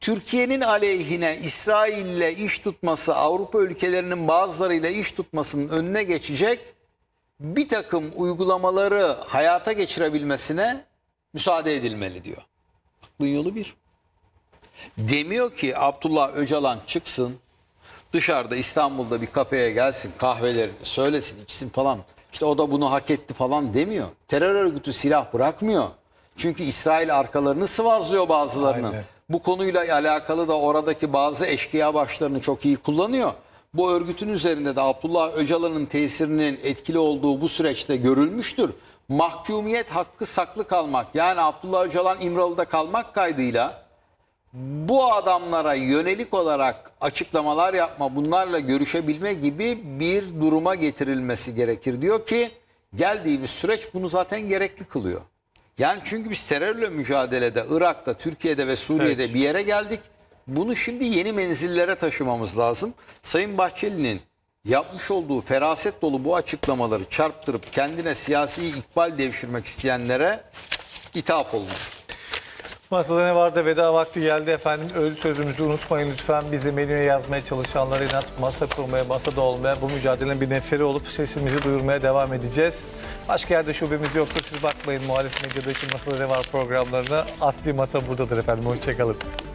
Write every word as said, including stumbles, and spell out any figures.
Türkiye'nin aleyhine İsrail'le iş tutması, Avrupa ülkelerinin bazılarıyla iş tutmasının önüne geçecek bir takım uygulamaları hayata geçirebilmesine müsaade edilmeli diyor. Aklın yolu bir. Demiyor ki Abdullah Öcalan çıksın, dışarıda İstanbul'da bir kafeye gelsin, kahvelerini söylesin, içsin falan. İşte o da bunu hak etti falan demiyor. Terör örgütü silah bırakmıyor. Çünkü İsrail arkalarını sıvazlıyor bazılarının. Aynen. Bu konuyla alakalı da oradaki bazı eşkıya başlarını çok iyi kullanıyor. Bu örgütün üzerinde de Abdullah Öcalan'ın tesirinin etkili olduğu bu süreçte görülmüştür. Mahkumiyet hakkı saklı kalmak, yani Abdullah Öcalan İmralı'da kalmak kaydıyla bu adamlara yönelik olarak açıklamalar yapma, bunlarla görüşebilme gibi bir duruma getirilmesi gerekir. Diyor ki geldiğimiz süreç bunu zaten gerekli kılıyor. Yani çünkü biz terörle mücadelede Irak'ta, Türkiye'de ve Suriye'de Evet. bir yere geldik. Bunu şimdi yeni menzillere taşımamız lazım. Sayın Bahçeli'nin yapmış olduğu feraset dolu bu açıklamaları çarptırıp kendine siyasi ikbal devşirmek isteyenlere ithaf olmuş. Masada ne vardı? Veda vakti geldi efendim. Öz sözümüzü unutmayın lütfen. Bizi menüye yazmaya çalışanlara inat, masa kurmaya, masada olmaya, bu mücadelenin bir neferi olup sesimizi duyurmaya devam edeceğiz. Başka yerde şubemiz yoktur. Siz bakmayın muhalif medyadaki Masada Ne Var programlarına. Asli masa buradadır efendim. Hoşçakalın.